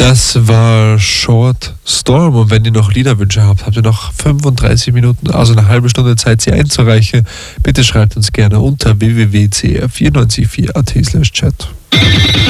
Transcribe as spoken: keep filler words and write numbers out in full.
Das war Short Storm. Und wenn ihr noch Liederwünsche habt, habt ihr noch fünfunddreißig Minuten, also eine halbe Stunde Zeit, sie einzureichen. Bitte schreibt uns gerne unter w w w punkt c r vier neun vier punkt a t slash chat.